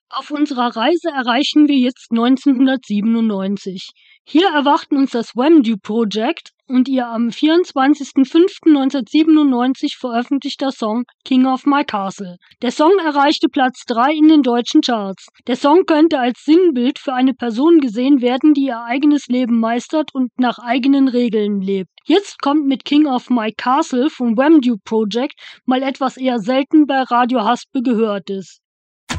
Auf unserer Reise erreichen wir jetzt 1997. Hier erwarten uns das Wham-Do Project und ihr am 24.05.1997 veröffentlichter Song King of My Castle. Der Song erreichte Platz 3 in den deutschen Charts. Der Song könnte als Sinnbild für eine Person gesehen werden, die ihr eigenes Leben meistert und nach eigenen Regeln lebt. Jetzt kommt mit King of My Castle vom Wham-Do Project mal etwas eher selten bei Radio Haspe gehört ist.